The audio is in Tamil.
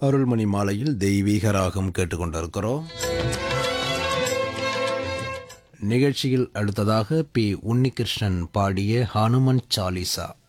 அருள்மணி மாலையில் தெய்வீக ராகம் கேட்டுக்கொண்டிருக்கிறோம். நிகழ்ச்சியில் அடுத்ததாக பி. உன்னிகிருஷ்ணன் பாடிய ஹனுமன் சாலிசா.